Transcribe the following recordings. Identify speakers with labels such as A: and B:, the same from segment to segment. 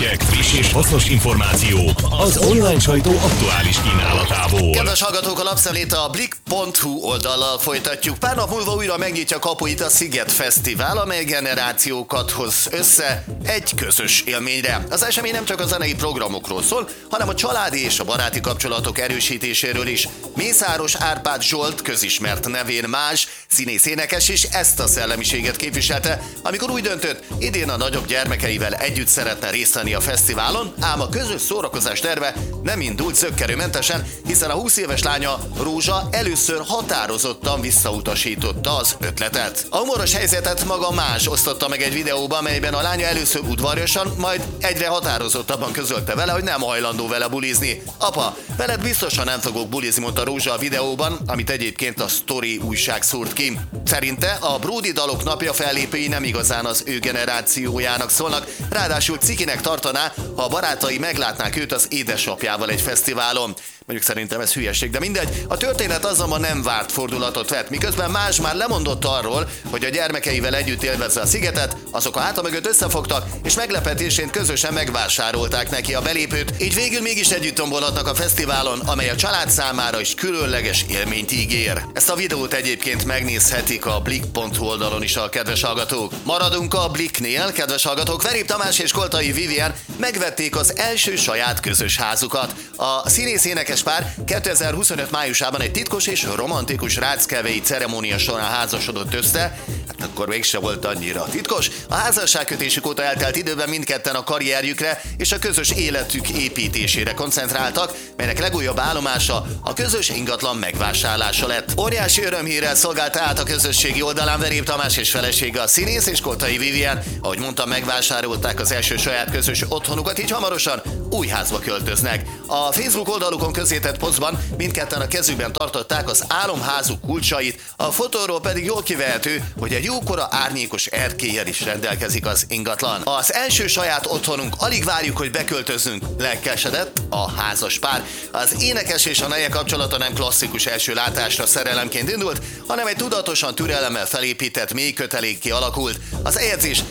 A: hírek, friss és hasznos információk az online sajtó aktuális kínálatából.
B: Kedves hallgatók, a lapszemlét a blik.hu oldallal folytatjuk. Pár nap múlva újra megnyitja kapuit a Sziget Fesztivál, amely generációkat hoz össze egy közös élményre. Az esemény nem csak a zenei programokról szól, hanem a családi és a baráti kapcsolatok erősítéséről is. Mészáros Árpád Zsolt, közismert nevén Más, színész-énekes is ezt a szellemiséget képviselte, amikor úgy döntött, idén a nagyobb gyermekeivel együtt szeretne részt venni a fesztiválon, ám a közös szórakozás terve nem indult zökkenőmentesen, hiszen a 20 éves lánya, Rózsa először határozottan visszautasította az ötletet. A humoros helyzetet maga Más osztotta meg egy videóban, melyben a lánya először udvarjosan, majd egyre határozottabban közölte vele, hogy nem hajlandó vele bulizni. Apa, veled biztosan nem fogok bulizni, mondta Rózsa a videóban, amit egyébként a Story újság szúrt ki. Szerinte a Bródi dalok napja fellépői nem igazán az ő generációjának szólnak, ráadásul cikinek tartaná, ha a barátai meglátnák őt az édesapjával egy fesztiválon. Mondjuk szerintem ez hülyeség, de mindegy. A történet azonban nem várt fordulatot vett, miközben Más már lemondott arról, hogy a gyermekeivel együtt élvezze a szigetet, azok a háta mögött összefogtak, és meglepetésén közösen megvásárolták neki a belépőt, így végül mégis együtt tombolhatnak a fesztiválon, amely a család számára is különleges élményt ígér. Ezt a videót egyébként megnézhetik a blik.hu oldalon is a kedves hallgatók. Maradunk a Bliknél, kedves hallgatók. Verép Tamás és Koltai Vivien megvették az első saját közös házukat. A színész-énekes pár 2025 májusában egy titkos és romantikus ráckevei ceremónia során házasodott össze. Hát akkor mégse volt annyira titkos. A házasságkötésük óta eltelt időben mindketten a karrierjükre és a közös életük építésére koncentráltak, melynek legújabb állomása a közös ingatlan megvásárlása lett. Óriási örömhírrel szolgálta át a közösségi oldalán Verép Tamás és felesége, a színész és Koltai Vivien. Ahogy mondtam, megvásárolták az első saját közös otthonukat, így hamarosan új házba költöznek. A Facebook oldalukon közzétett posztban mindketten a kezükben tartották az álomházuk kulcsait, a fotóról pedig jól kivehető, hogy egy jókora árnyékos erkéllyel is rendelkezik az ingatlan. Az első saját otthonunk, alig várjuk, hogy beköltözzünk, lelkesedett a házas pár. Az énekes és a neje kapcsolata nem klasszikus első látásra szerelemként indult, hanem egy tudatosan türelemmel felépített mély kötelékké alakult. Az eljegyzés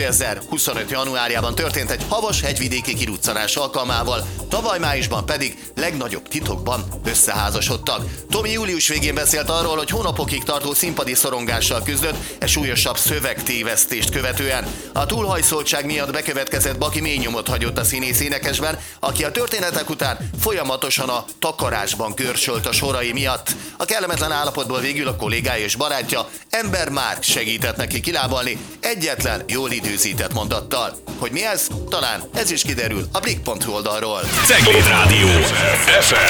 B: 2025. januárjában történt egy havas hegyvidéki kiruccanás alkalmával, tavaly májusban pedig legnagyobb titokban összeházasodtak. Tomi július végén beszélt arról, hogy hónapokig tartó színpadi szorongással küzdött egy súlyosabb szövegtévesztést követően. A túlhajszoltság miatt bekövetkezett baki mély nyomot hagyott a színész-énekesben, aki a történetek után folyamatosan a takarásban körsölt a sorai miatt. A kellemetlen állapotból végül a kollégája és barátja, Ember Márk segített neki kilábalni egyetlen jól időzített mondattal. Hogy mi ez? Talán ez is kiderül a blik.hu oldalról.
A: Cegléd Rádió FM.